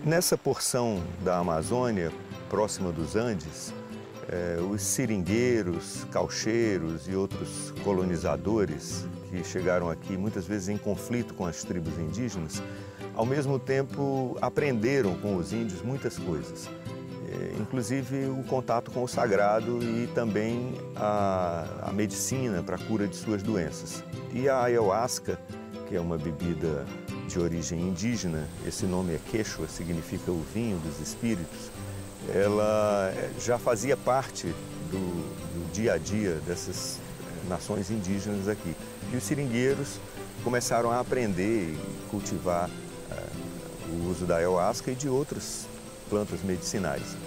Nessa porção da Amazônia, próxima dos Andes, os seringueiros, caucheiros e outros colonizadores que chegaram aqui muitas vezes em conflito com as tribos indígenas, ao mesmo tempo aprenderam com os índios muitas coisas, inclusive o contato com o sagrado e também a medicina para a cura de suas doenças. E a ayahuasca, que é uma bebida de origem indígena, esse nome é quechua, significa o vinho dos espíritos, ela já fazia parte do dia a dia dessas nações indígenas aqui. E os seringueiros começaram a aprender e cultivar o uso da ayahuasca e de outras plantas medicinais.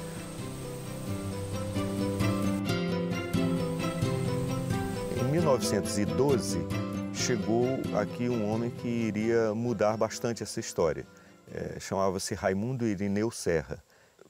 Em 1912, chegou aqui um homem que iria mudar bastante essa história. Chamava-se Raimundo Irineu Serra.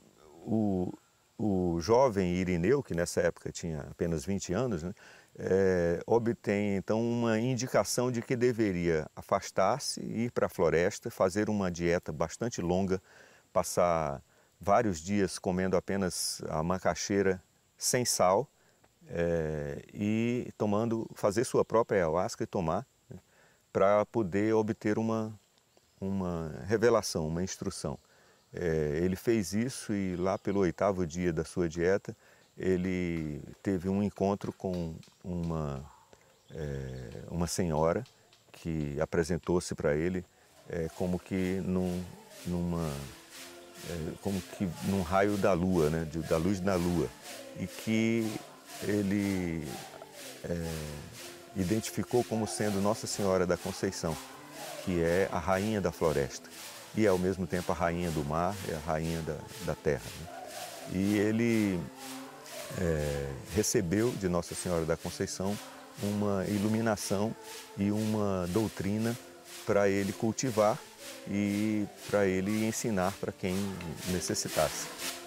O jovem Irineu, que nessa época tinha apenas 20 anos, né, obtém então uma indicação de que deveria afastar-se, ir para a floresta, fazer uma dieta bastante longa, passar vários dias comendo apenas a macaxeira sem sal e fazer sua própria ayahuasca e tomar, né, para poder obter uma revelação, uma instrução. Ele fez isso e lá pelo 8º dia da sua dieta, ele teve um encontro com uma senhora que apresentou-se para ele como que num raio da lua, né, da luz da lua, e que ele identificou como sendo Nossa Senhora da Conceição, que é a rainha da floresta e ao mesmo tempo a rainha do mar e a rainha da terra, né? E ele recebeu de Nossa Senhora da Conceição uma iluminação e uma doutrina para ele cultivar e para ele ensinar para quem necessitasse.